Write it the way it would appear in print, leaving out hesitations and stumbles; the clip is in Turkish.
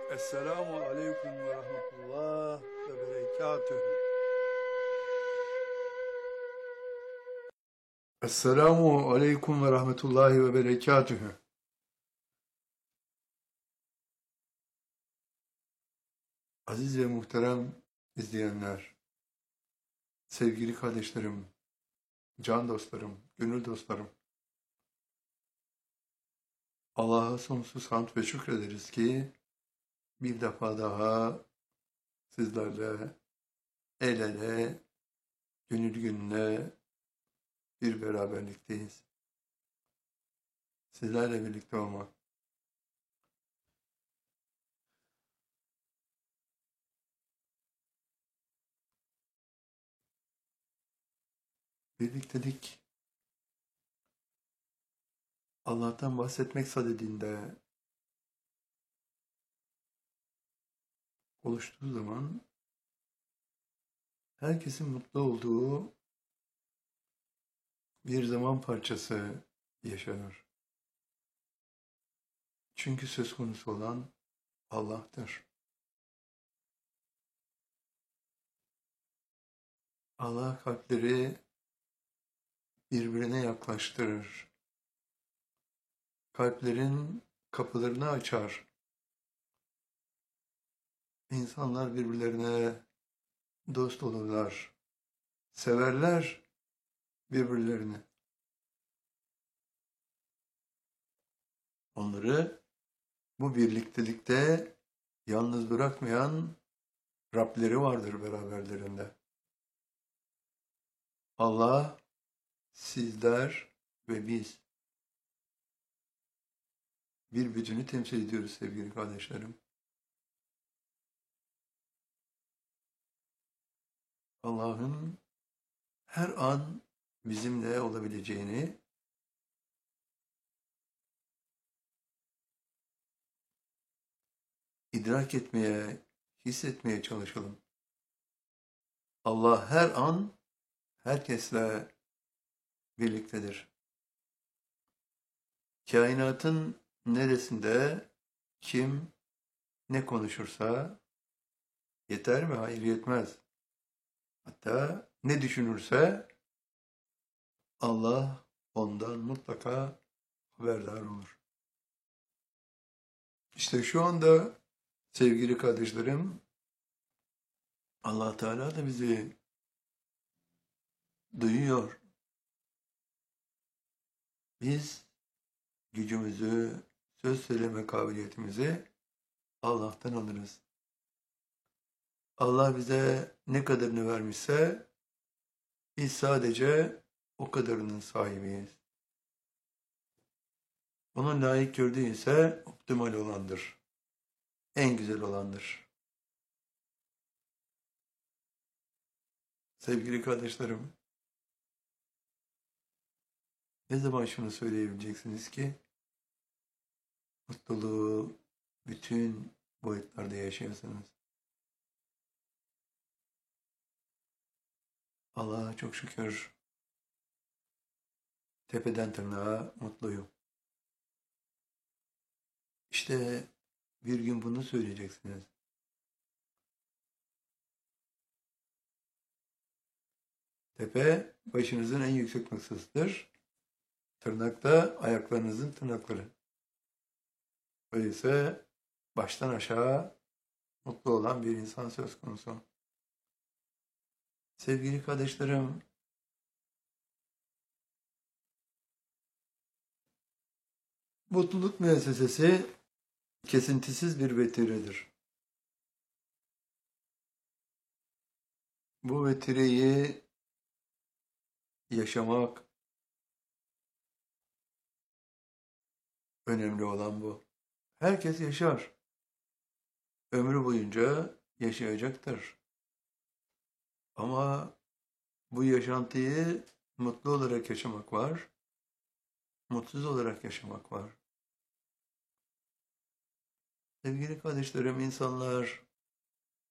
Esselamu aleyküm ve rahmetullah ve berekatühü. Esselamu aleyküm ve rahmetullahi ve berekatühü. Aziz ve muhterem izleyenler, sevgili kardeşlerim, can dostlarım, gönül dostlarım. Allah'a sonsuz hamd ve şükrederiz ki bir defa daha sizlerle el ele, gönül gönüle bir beraberlikteyiz. Sizlerle birlikte olmak. Birliktelik Allah'tan bahsetmek sadedinde oluştuğu zaman herkesin mutlu olduğu bir zaman parçası yaşanır. Çünkü söz konusu olan Allah'tır. Allah kalpleri birbirine yaklaştırır. Kalplerin kapılarını açar. İnsanlar birbirlerine dost olurlar. Severler birbirlerini. Onları bu birliktelikte yalnız bırakmayan Rableri vardır beraberlerinde. Allah, sizler ve biz bir bütünü temsil ediyoruz sevgili kardeşlerim. Allah'ın her an bizimle olabileceğini, idrak etmeye, hissetmeye çalışalım. Allah her an herkesle birliktedir. Kainatın neresinde kim ne konuşursa yeter mi? Hayır, yetmez. Hatta ne düşünürse Allah ondan mutlaka haberdar olur. İşte şu anda sevgili kardeşlerim, Allah Teala da bizi duyuyor. Biz gücümüzü, söz söyleme kabiliyetimizi Allah'tan alırız. Allah bize ne kadarını vermişse biz sadece o kadarının sahibiyiz. Onun layık gördüğü ise optimal olandır. En güzel olandır. Sevgili kardeşlerim, ne zaman şunu söyleyebileceksiniz ki mutluluğu bütün boyutlarda yaşıyorsunuz. Allah'a çok şükür tepeden tırnağa mutluyum. İşte bir gün bunu söyleyeceksiniz. Tepe başınızın en yüksek noktasıdır. Tırnak da ayaklarınızın tırnakları. Öyleyse baştan aşağı mutlu olan bir insan söz konusu. Sevgili kardeşlerim, mutluluk müessesesi kesintisiz bir vetiredir. Bu vetireyi yaşamak önemli olan bu. Herkes yaşar. Ömrü boyunca yaşayacaktır. Ama bu yaşantıyı mutlu olarak yaşamak var, mutsuz olarak yaşamak var. Sevgili kardeşlerim, insanlar